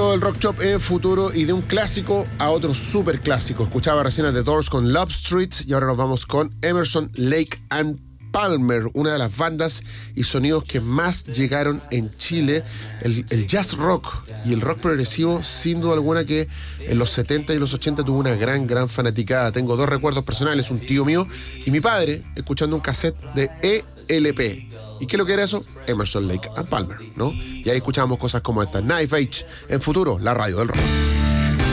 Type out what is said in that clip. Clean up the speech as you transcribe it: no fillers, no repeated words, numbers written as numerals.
Momento del Rock Shop en Futuro y de un clásico a otro súper clásico. Escuchaba recién a The Doors con Love Street y ahora nos vamos con Emerson, Lake and Palmer, una de las bandas y sonidos que más llegaron en Chile. El jazz rock y el rock progresivo, sin duda alguna que en los 70 y los 80 tuvo una gran fanaticada. Tengo dos recuerdos personales, un tío mío y mi padre escuchando un cassette de ELP. ¿Y qué es lo que era eso? Emerson, Lake and Palmer, ¿no? Y ahí escuchábamos cosas como esta. Knife Edge en Futuro, la radio del rock.